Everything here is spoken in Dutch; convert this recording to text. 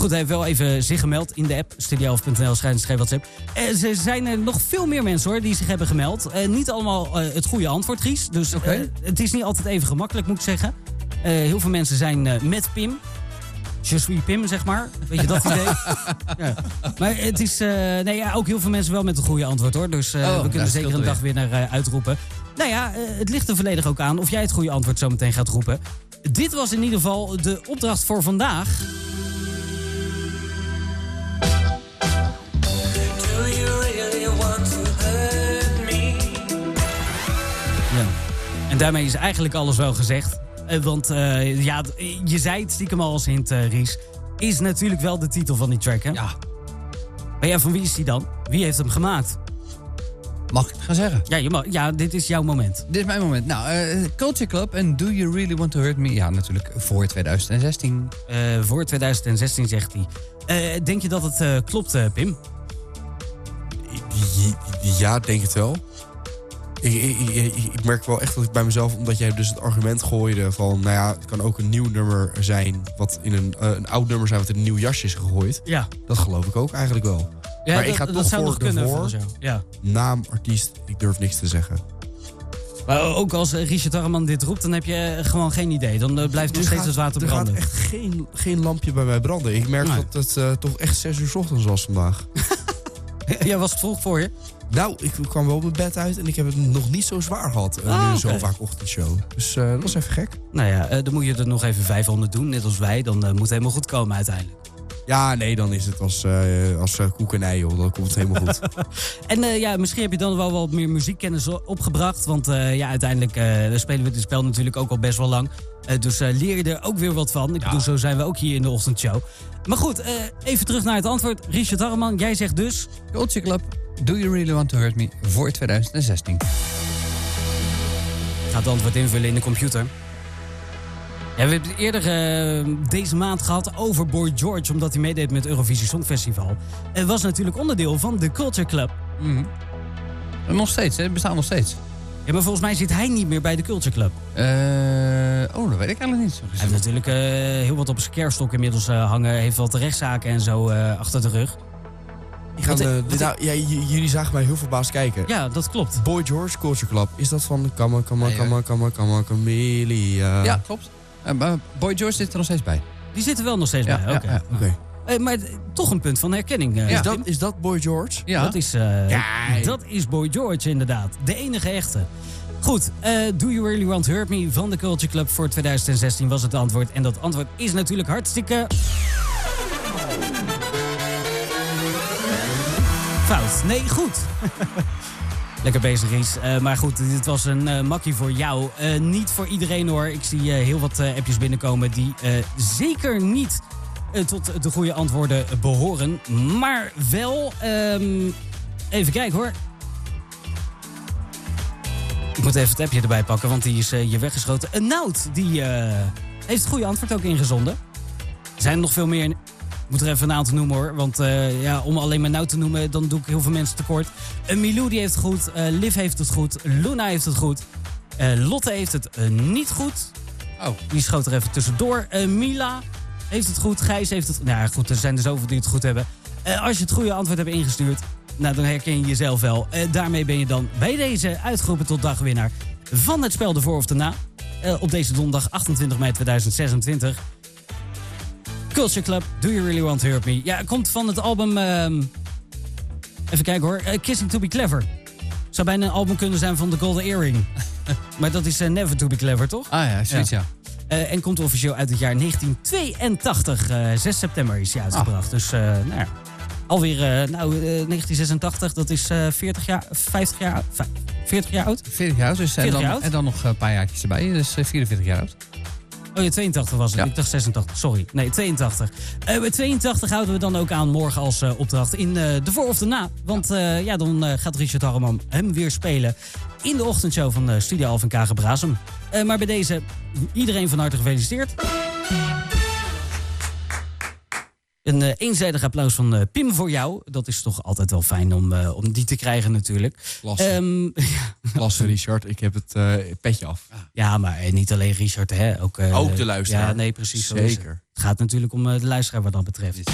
goed, hij heeft wel even zich gemeld in de app. Studio11.nl/WhatsApp. Er zijn nog veel meer mensen hoor die zich hebben gemeld. Niet allemaal het goede antwoord, Ries. Dus het is niet altijd even gemakkelijk, moet ik zeggen. Heel veel mensen zijn met Pim. Je suis Pim, zeg maar. Weet je dat idee? Ja. Maar het is ook heel veel mensen wel met een goede antwoord hoor. Dus we kunnen zeker een dagwinnaar uitroepen. Nou ja, het ligt er volledig ook aan of jij het goede antwoord zo meteen gaat roepen. Dit was in ieder geval de opdracht voor vandaag. Ja. En daarmee is eigenlijk alles wel gezegd. Want je zei het stiekem al als hint, Ries. Is natuurlijk wel de titel van die track, hè? Ja. Maar ja, van wie is die dan? Wie heeft hem gemaakt? Mag ik het gaan zeggen? Ja, dit is jouw moment. Dit is mijn moment. Nou, Culture Club en Do You Really Want To Hurt Me? Ja, natuurlijk voor 2016. Voor 2016, zegt hij. Denk je dat het klopt, Pim? Ja, denk het wel. Ik merk wel echt dat ik bij mezelf, omdat jij dus het argument gooide van, nou ja, het kan ook een nieuw nummer zijn, wat in een oud nummer zijn wat in een nieuw jasje is gegooid. Ja. Dat geloof ik ook eigenlijk wel. Ja, maar ik ga toch voor de naam, artiest, ik durf niks te zeggen. Maar ook als Richard Harreman dit roept, dan heb je gewoon geen idee. Dan blijft nog steeds het water branden. Er gaat echt geen lampje bij mij branden. Ik merk dat het toch echt 6 uur 's ochtends was vandaag. Ja, was het vroeg voor je? Nou, ik kwam wel mijn bed uit en ik heb het nog niet zo zwaar gehad. Nu zo vaak ochtendshow. Dus dat was even gek. Nou ja, dan moet je er nog even 500 doen, net als wij. Dan moet het helemaal goed komen uiteindelijk. Ja, nee, dan is het als koek en ei, joh. Dan komt het helemaal goed. En misschien heb je dan wel wat meer muziekkennis opgebracht. Want uiteindelijk spelen we dit spel natuurlijk ook al best wel lang. Dus leer je er ook weer wat van. Ik bedoel, zo zijn we ook hier in de ochtendshow. Maar goed, even terug naar het antwoord. Richard Harreman, jij zegt dus... Culture Club, Do You Really Want To Hurt Me? Voor 2016. Ik ga het antwoord invullen in de computer. Ja, we hebben het eerder deze maand gehad over Boy George, omdat hij meedeed met het Eurovisie Songfestival. Het was natuurlijk onderdeel van de Culture Club. Mm-hmm. Nog steeds, hè? Het bestaat nog steeds. Ja, maar volgens mij zit hij niet meer bij de Culture Club. Dat weet ik eigenlijk niet. Hij heeft natuurlijk heel wat op zijn kerststok inmiddels hangen. Heeft wat rechtszaken en zo achter de rug. Jullie zagen mij heel verbaasd kijken. Ja, dat klopt. Boy George Culture Club. Is dat van Camelia? Ja, klopt. Boy George zit er nog steeds bij. Die zit er wel nog steeds bij, oké. Maar toch een punt van herkenning. Is dat Boy George? Ja. Dat is Boy George, inderdaad. De enige echte. Goed, Do You Really Want To Hurt Me van de Culture Club voor 2016 was het antwoord. En dat antwoord is natuurlijk hartstikke... fout. Nee, goed. Lekker bezig, Ries. Maar goed, dit was een makkie voor jou. Niet voor iedereen hoor. Ik zie heel wat appjes binnenkomen die zeker niet tot de goede antwoorden behoren. Maar wel... even kijken hoor. Ik moet even het appje erbij pakken, want die is hier weggeschoten. Nout, die heeft het goede antwoord ook ingezonden. Er zijn er nog veel meer... Ik moet er even een aantal noemen hoor. Want om alleen maar Nout te noemen, dan doe ik heel veel mensen tekort. Milou die heeft het goed. Liv heeft het goed. Luna heeft het goed. Lotte heeft het niet goed. Oh. Die schoot er even tussendoor. Mila heeft het goed. Gijs heeft het... Nou ja, goed, er zijn er zoveel die het goed hebben. Als je het goede antwoord hebt ingestuurd, nou, dan herken je jezelf wel. Daarmee ben je dan bij deze uitgeroepen tot dagwinnaar van het spel De Voor of Daarna. Op deze donderdag 28 mei 2026. Culture Club, Do You Really Want To Hurt Me? Ja, komt van het album... even kijken hoor. Kissing To Be Clever. Zou bijna een album kunnen zijn van The Golden Earring. Maar dat is Never To Be Clever, toch? Ah ja, zoiets ja. En komt officieel uit het jaar 1982. 6 september is hij uitgebracht. Dus alweer 1986, dat is 40 jaar oud. 40 jaar oud, dus 40 jaar oud. En dan nog een paar jaartjes erbij, dus 44 jaar oud. Oh ja, 82 was het. Ja. Ik dacht 86. Sorry. Nee, 82. Bij 82 houden we dan ook aan morgen als opdracht in de Voor of Daarna. Want dan gaat Richard Harreman hem weer spelen in de ochtendshow van Studio Alphen Kagen-Brasem. Maar bij deze, iedereen van harte gefeliciteerd. Een eenzijdig applaus van Pim voor jou. Dat is toch altijd wel fijn om die te krijgen natuurlijk. Klasse, Richard. Ik heb het petje af. Ja, maar niet alleen Richard. Hè. Ook de luisteraar. Ja, nee, precies. Zeker. Het gaat natuurlijk om de luisteraar wat dat betreft.